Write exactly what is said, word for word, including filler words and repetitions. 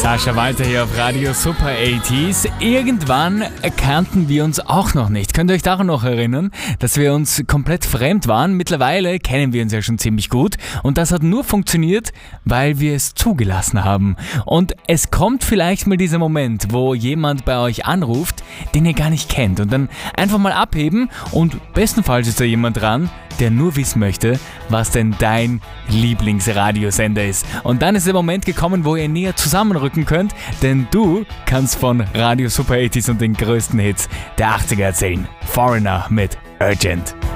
Sascha Walter hier auf Radio Super achtziger. Irgendwann kannten wir uns auch noch nicht. Könnt ihr euch daran noch erinnern, dass wir uns komplett fremd waren? Mittlerweile kennen wir uns ja schon ziemlich gut. Und das hat nur funktioniert, weil wir es zugelassen haben. Und es kommt vielleicht mal dieser Moment, wo jemand bei euch anruft, den ihr gar nicht kennt. Und dann einfach mal abheben und bestenfalls ist da jemand dran, der nur wissen möchte, was denn dein Lieblingsradiosender ist. Und dann ist der Moment gekommen, wo ihr näher zusammenrücken könnt, denn du kannst von Radio Super achtziger und den größten Hits der achtziger erzählen. Foreigner mit Urgent.